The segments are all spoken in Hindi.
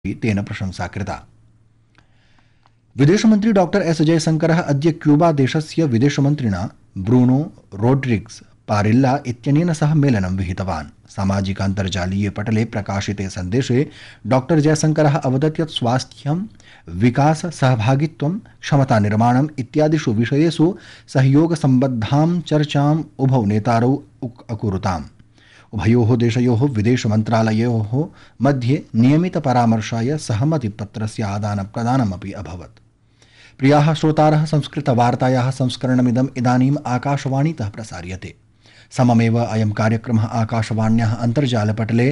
तेन प्रशंसा कृता। विदेशमन्त्री डॉक्टर एस जयशंकरः अद्य क्यूबा देशस्य विदेशमन्त्रिणा ब्रूनो रोड्रिग्स पारिल्ला इत्यनेन सह मेलनं विहितवान्। सामाजिकान्तर्जालीय पटले प्रकाशिते सन्देशे डॉक्टर जयशंकरः अवदत् यत् स्वास्थ्यं, विकास, सहभागित्वं, क्षमतानिर्माणम् इत्यादिषु विषयेषु सहयोगसम्बद्धां चर्चाम् उभौ नेतारौ अकुरुताम्। उभयोः देशयोः विदेशमन्त्रालयोः मध्ये नियमितपरामर्शाय सहमतिपत्रस्य आदानप्रदानमपि अभवत्। प्रियाः श्रोतारः, संस्कृतवार्तायाः संस्करणमिदम् इदानीम् आकाशवाणीतः प्रसार्यते। सममेव अयं कार्यक्रमः आकाशवाण्याः अन्तर्जालपटले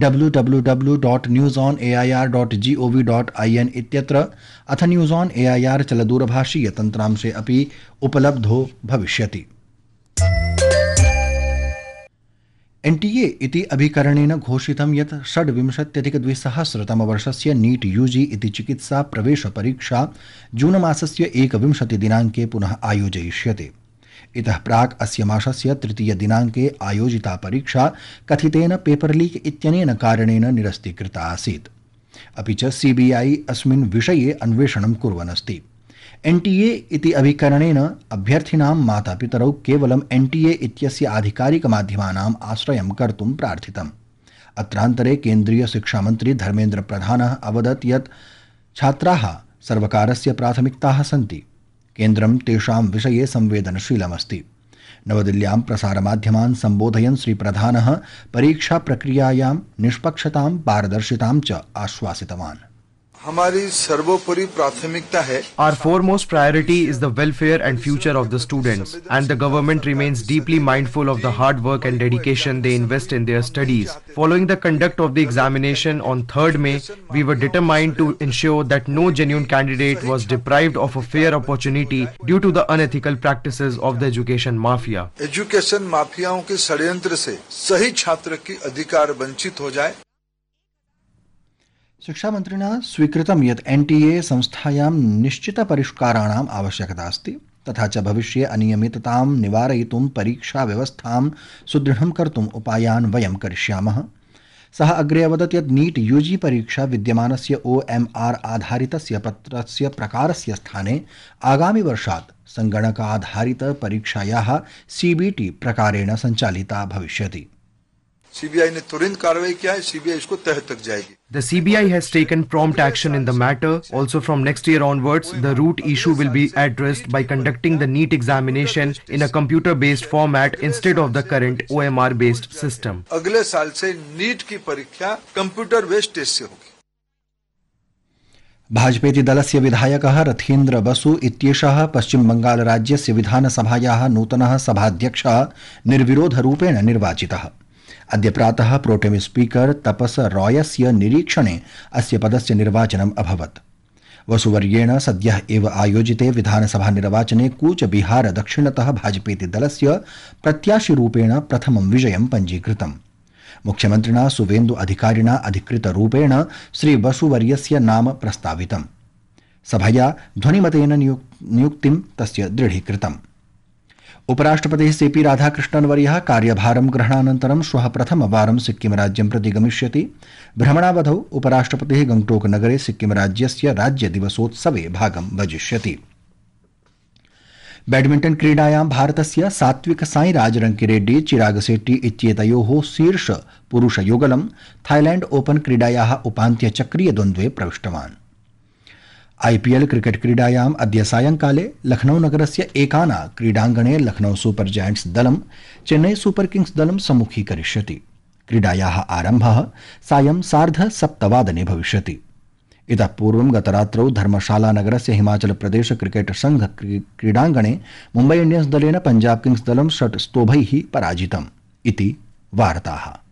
www.newsonair.gov.in इत्यत्र अथ न्यूज़ ऑन एआईआर चलदूरभाषीयतन्त्रांशे अपि उपलब्धो भविष्यति। एनटीए इति अभिकरणेन घोषितं यत् 26,अधिक-2000 नीट यूजी इति चिकित्सा प्रवेशपरीक्षा जून मासस्य 21 दिनाङ्के पुनः आयोजयिष्यते। इतः प्राक् अस्य मासस्य 3 दिनाङ्के आयोजिता परीक्षा कथितेन पेपर लीक इत्यनेन कारणेन निरस्तीकृता आसीत्। अपि च सीबीआई अस्मिन् विषये अन्वेषणं कुर्वन् अस्ति। एनटीए इति अभिकरणेन अभ्यर्थिनां मातापितरौ केवलं एनटीए इत्यस्य आधिकारिकमाध्यमानाम् आश्रयं कर्तुं प्रार्थितम्। अत्रान्तरे केन्द्रीय शिक्षामन्त्री धर्मेन्द्र प्रधानः अवदत् यत् छात्राः सर्वकारस्य प्राथमिकताः सन्ति। केन्द्रं तेषां विषये संवेदनशीलमस्ति। नवदिल्ल्यां प्रसारमाध्यमान् सम्बोधयन् श्रीप्रधानः परीक्षाप्रक्रियायां निष्पक्षतां, पारदर्शितां च आश्वासितवान्। हमारी सर्वोपरि प्राथमिकता है। Our foremost priority is the welfare and future of the students, and the government remains deeply mindful of the hard work and dedication they invest in their studies. Following the conduct of the examination on 3rd May, we were determined to ensure that no genuine candidate was deprived of a fair opportunity due to the unethical practices of the education mafia. Education माफियाओं के षड्यंत्र से सही छात्र की अधिकार वंचित हो जाए। शिक्षामन्त्रिणा स्वीकृतं यत् एनटीए संस्थायां निश्चितपरिष्काराणाम् आवश्यकता अस्ति, तथा च भविष्ये अनियमिततां निवारयितुं परीक्षाव्यवस्थां सुदृढं कर्तुम् उपायान् वयं करिष्यामः। सः अग्रे अवदत् यत् नीट यूजी परीक्षा विद्यमानस्य ओएमआर आधारितस्य पत्रस्य प्रकारस्य स्थाने आगामि वर्षात् संगणकाधारितपरीक्षायाः सीबीटी प्रकारेण सञ्चालिता भविष्यति। सीबीआई ने तुरंत कार्रवाई किया है, सीबीआई इसको तह तक जाएगी। The CBI has taken prompt action in the matter. Also from next year onwards, the root issue will be addressed by conducting the NEET examination in a computer-based format instead of the current OMR-based system. अगले साल से नीट की परीक्षा कंप्यूटर बेस्ड टेस्ट से होगी। भाजपेति दलस्य विधायकः रथीन्द्र बसु इत्येषः पश्चिम बंगाल राज्यस्य विधानसभायाः नूतनः सभाध्यक्षः निर्विरोधरूपेण निर्वाचितः। अद्य प्रातः प्रोटेम स्पीकर तपस रॉयस्य निरीक्षणे अस्य पदस्य निर्वाचनम् अभवत्। वसुवर्येण सद्यः एव आयोजिते विधानसभा निर्वाचने कूचबिहार दक्षिणतः भाजपेति दलस्य प्रत्याशिरूपेण प्रथमं विजयं पञ्जीकृतम्। मुख्यमन्त्रिणा सुवेन्दु अधिकारिणा अधिकृतरूपेण श्री बसुवर्यस्य नाम प्रस्तावितम्। सभया ध्वनिमतेन नियुक्तिं तस्य दृढीकृतम्। उपराष्ट्रपतिः सीपी राधाकृष्णन् वर्यः कार्यभारं ग्रहणानन्तरं श्वः प्रथमवारं सिक्किम राज्यं प्रति गमिष्यति। भ्रमणावधौ उपराष्ट्रपतिः गंगटोक नगरे सिक्किम राज्यस्य राज्यदिवसोत्सवे भागं भजिष्यति। बैडमिण्टन् क्रीडायां भारतस्य सात्विक साईराज रंकिरेड्डी चिराग शेट्टी इत्येतयोः शीर्ष पुरुषयुगलं थाईलैंड ओपन क्रीडायाः उपान्त्यचक्रीय द्वन्द्वे प्रविष्टवान्। आईपीएल क्रिकेट क्रीडायाम् अद्य सायंकाले लखनऊ नगरस्य एकाना क्रीडाङ्गणे लखनऊ सुपर जायंट्स दलं चेन्नई सुपर किंग्स दलं सम्मुखीकरिष्यति। क्रीडायाः आरम्भः सायं 7:30 भविष्यति। इतः पूर्वं गतरात्रौ धर्मशाला नगरस्य हिमाचल प्रदेश क्रिकेट संघ क्रीडाङ्गणे मुम्बई इंडियंस दलेन पंजाब किंग्स दलं 6 स्तोभैः पराजितम् इति वार्ताः।